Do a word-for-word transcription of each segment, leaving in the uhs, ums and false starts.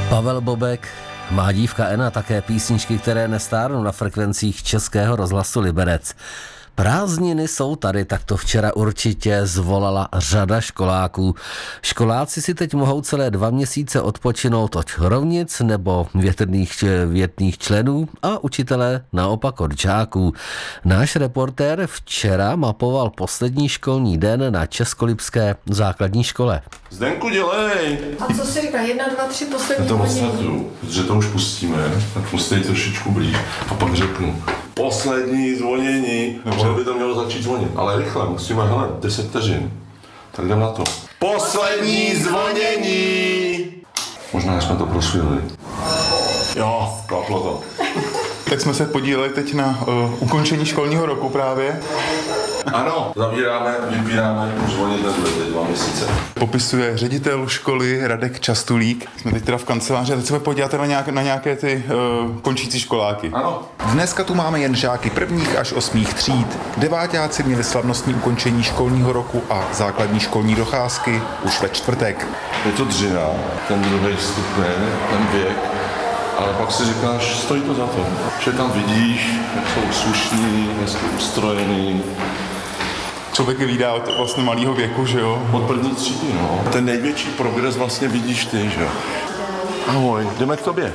Pavel Bobek, má dívka Ena také písničky, které nestárnou na frekvencích Českého rozhlasu Liberec. Prázdniny jsou tady, tak to včera určitě zvolala řada školáků. Školáci si teď mohou celé dva měsíce odpočinout od rovnic nebo větrných, větných členů a učitelé naopak od žáků. Náš reportér včera mapoval poslední školní den na Českolipské základní škole. Zdenku, dělej! A co si říká? Jedna, dva, tři, poslední to hodiny? Osletu, protože to už pustíme, tak pustej trošičku blíž a pak řeknu. Poslední zvonění, protože by to mělo začít zvonit, ale rychle, musíme, hele, deset vteřin. Tak jdem na to. Poslední zvonění! Možná jsme to prosvili. Jo, klaplo to. Tak jsme se podíleli teď na uh, ukončení školního roku právě. Ano, zavíráme, vypíráme, už zvonit nebude teď dva měsíce. Popisuje ředitel školy Radek Častulík. Jsme teď teda v kanceláři a teď se podívat na, nějak, na nějaké ty uh, končící školáky. Ano. Dneska tu máme jen žáky prvních až osmých tříd. Deváťáci měli slavnostní ukončení školního roku a základní školní docházky už ve čtvrtek. Je to dřina, ten druhý stupeň, ten věk, ale pak si říkáš, stojí to za to. Že tam vidíš, jak jsou slušní, hezky ustrojený. Člověk je vydá od vlastně malého věku, že jo? Od první třídy, no. Ten největší progres vlastně vidíš ty, že jo. Ahoj, jdeme k tobě.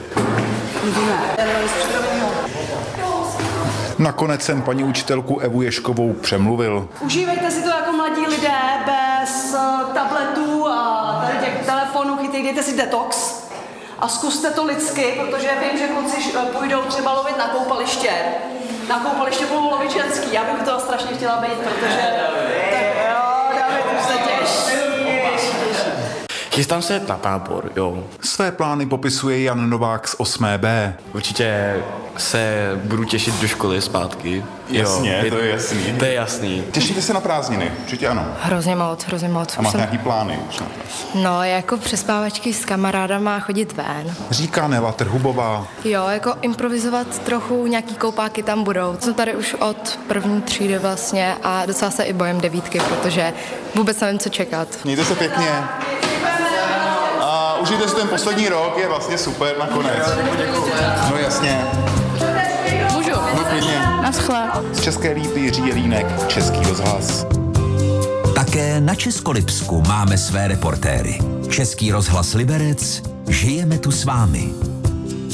Nakonec jsem paní učitelku Evu Ješkovou přemluvil. Užívejte si to jako mladí lidé bez tabletů a tady těch telefonů, chytejte si detox a zkuste to lidsky, protože vím, že kluci půjdou třeba lovit na koupaliště. Na koupaliště budou lovit ženský, já bych toho strašně chtěla být, protože... Tak jo, David, už se těš. Chystám se na tábor, jo. Své plány popisuje Jan Novák z osmé bé. Určitě se budu těšit do školy zpátky. Jasně, jo, to je jasný. To je jasný. Těšíte se na prázdniny? Určitě ano. Hrozně moc, hrozně moc. A máte nějaký plány už na to? No, jako přespávačky s kamarádama chodit ven. Říká Nela Trhubová. Jo, jako improvizovat trochu, nějaký koupáky tam budou. Jsem tady už od první třídy vlastně a docela se i bojím devítky, protože vůbec nevím, co čekat. Mějte se pěkně. A užijte si ten poslední rok, je vlastně super nakonec. No jasně. Můžu? No klidně. Naschle. Z České Lípy Jiří Jelínek, Český rozhlas. Také na Českolipsku máme své reportéry. Český rozhlas Liberec, žijeme tu s vámi.